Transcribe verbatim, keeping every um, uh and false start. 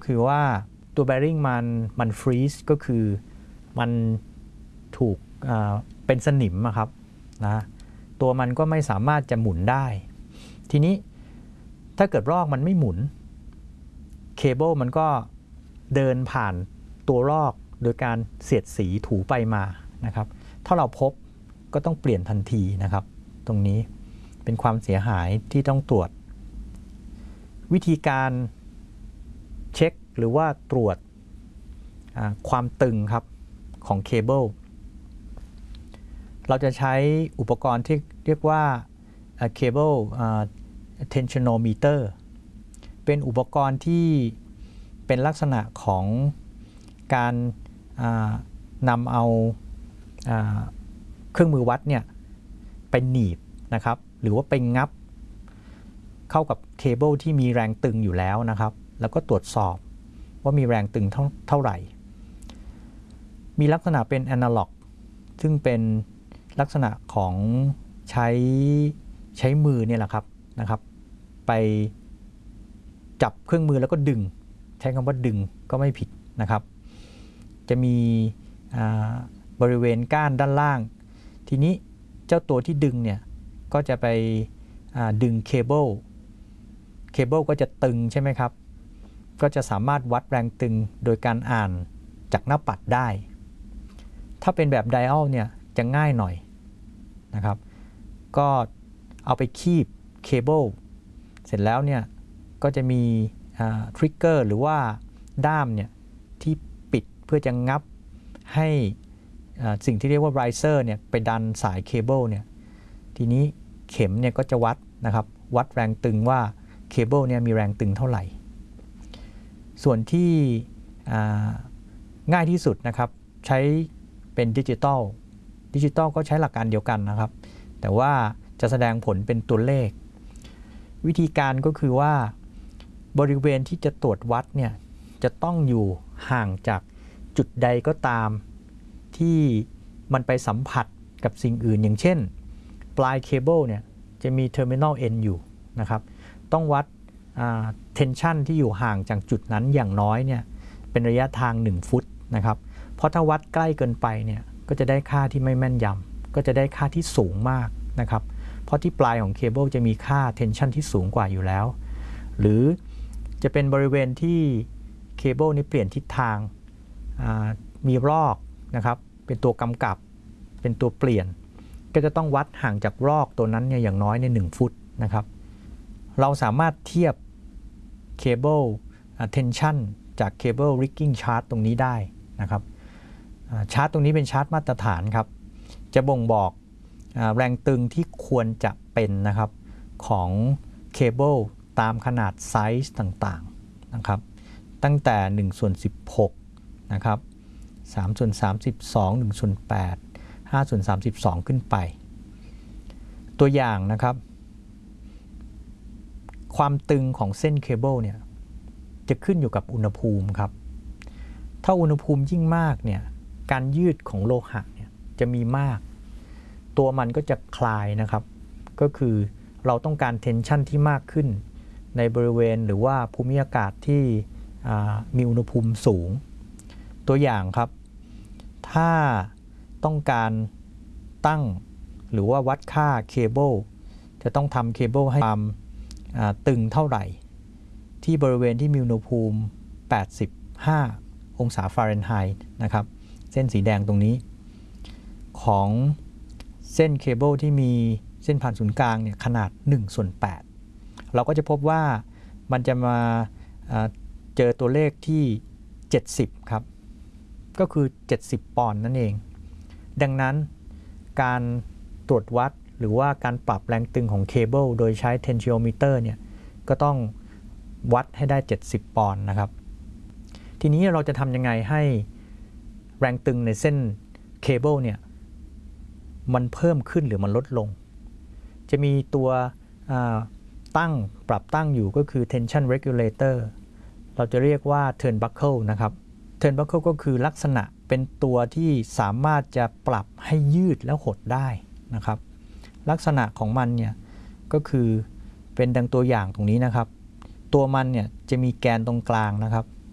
คือว่าตัวแบริ่งมันมันฟรีซก็คือมันถูกเป็นสนิมครับนะตัวมันก็ไม่สามารถจะหมุนได้ทีนี้ถ้าเกิดรอกมันไม่หมุนเคเบิลมันก็เดินผ่านตัวรอกโดยการเสียดสีถูไปมานะครับถ้าเราพบก็ต้องเปลี่ยนทันทีนะครับตรงนี้เป็นความเสียหายที่ต้องตรวจวิธีการเช็คหรือว่าตรวจความตึงครับของเคเบิลเราจะใช้อุปกรณ์ที่เรียกว่าเคเบิลtensionometer เป็นอุปกรณ์ที่เป็นลักษณะของการนำเอาเครื่องมือวัดเนี่ยไปหนีบนะครับหรือว่าไปงับเข้ากับเคเบิลที่มีแรงตึงอยู่แล้วนะครับแล้วก็ตรวจสอบว่ามีแรงตึงเท่าเท่าไหร่มีลักษณะเป็นแอนาล็อกซึ่งเป็นลักษณะของใช้ใช้มือเนี่ยแหละครับนะครับไปจับเครื่องมือแล้วก็ดึงใช้คำว่าดึงก็ไม่ผิดนะครับจะมีบริเวณก้านด้านล่างทีนี้เจ้าตัวที่ดึงเนี่ยก็จะไปดึงเคเบิลเคเบิลก็จะตึงใช่ไหมครับก็จะสามารถวัดแรงตึงโดยการอ่านจากหน้าปัดได้ถ้าเป็นแบบไดอัลเนี่ยจะง่ายหน่อยนะครับก็เอาไปคีบเคเบิลเสร็จแล้วเนี่ยก็จะมีทริกเกอร์หรือว่าด้ามเนี่ยที่ปิดเพื่อจะงับให้สิ่งที่เรียกว่าไรเซอร์เนี่ยไปดันสายเคเบิลเนี่ยทีนี้เข็มเนี่ยก็จะวัดนะครับวัดแรงตึงว่าเคเบิลเนี่ยมีแรงตึงเท่าไหร่ส่วนที่ง่ายที่สุดนะครับใช้เป็นดิจิตอลดิจิตอลก็ใช้หลักการเดียวกันนะครับแต่ว่าจะแสดงผลเป็นตัวเลขวิธีการก็คือว่าบริเวณที่จะตรวจวัดเนี่ยจะต้องอยู่ห่างจากจุดใดก็ตามที่มันไปสัมผัสกับสิ่งอื่นอย่างเช่นปลายเคเบิลเนี่ยจะมี terminal end อยู่นะครับต้องวัด tension ที่อยู่ห่างจากจุดนั้นอย่างน้อยเนี่ยเป็นระยะทางหนึ่งฟุตนะครับเพราะถ้าวัดใกล้เกินไปเนี่ยก็จะได้ค่าที่ไม่แม่นยำก็จะได้ค่าที่สูงมากนะครับเพราะที่ปลายของเคเบิลจะมีค่า tension ที่สูงกว่าอยู่แล้วหรือจะเป็นบริเวณที่เคเบิลนี้เปลี่ยนทิศทางมีรอกนะครับเป็นตัวกำกับเป็นตัวเปลี่ยนก็จะต้องวัดห่างจากรอกตัวนั้นเนี่ยอย่างน้อยในหนึ่งฟุตนะครับเราสามารถเทียบเคเบิล tension จากเคเบิล rigging chart ตรงนี้ได้นะครับชาร์ตตรงนี้เป็นชาร์ตมาตรฐานครับจะบ่งบอกแรงตึงที่ควรจะเป็นนะครับของเคเบิลตามขนาดไซส์ต่างๆนะครับตั้งแต่หนึ่งส่วนสิบหกนะครับสามส่วนสามสิบสอง หนึ่งส่วนแปด ห้าส่วนสามสิบสองขึ้นไปตัวอย่างนะครับความตึงของเส้นเคเบิลเนี่ยจะขึ้นอยู่กับอุณหภูมิครับถ้าอุณหภูมิยิ่งมากเนี่ยการยืดของโลหะเนี่ยจะมีมากตัวมันก็จะคลายนะครับก็คือเราต้องการเทนชันที่มากขึ้นในบริเวณหรือว่าภูมิอากาศที่มีอุณหภูมิสูงตัวอย่างครับถ้าต้องการตั้งหรือว่าวัดค่าเคเบิลจะต้องทำเคเบิลให้ความตึงเท่าไหร่ที่บริเวณที่มีอุณหภูมิแปดสิบห้าองศาฟาเรนไฮต์นะครับเส้นสีแดงตรงนี้ของเส้นเคเบิลที่มีเส้นผ่านศูนย์กลางเนี่ยขนาดหนึ่งส่วนแปดเราก็จะพบว่ามันจะมาเจอตัวเลขที่เจ็ดสิบครับก็คือเจ็ดสิบปอนด์นั่นเองดังนั้นการตรวจวัดหรือว่าการปรับแรงตึงของเคเบิลโดยใช้ tensiometer เนี่ยก็ต้องวัดให้ได้เจ็ดสิบปอนด์นะครับทีนี้เราจะทำยังไงให้แรงตึงในเส้นเคเบิลเนี่ยมันเพิ่มขึ้นหรือมันลดลงจะมีตัวตั้งปรับตั้งอยู่ก็คือ tension regulator เราจะเรียกว่า turnbuckle นะครับ turnbuckle ก็คือลักษณะเป็นตัวที่สามารถจะปรับให้ยืดแล้วหดได้นะครับลักษณะของมันเนี่ยก็คือเป็นดังตัวอย่างตรงนี้นะครับตัวมันเนี่ยจะมีแกนตรงกลางนะครับ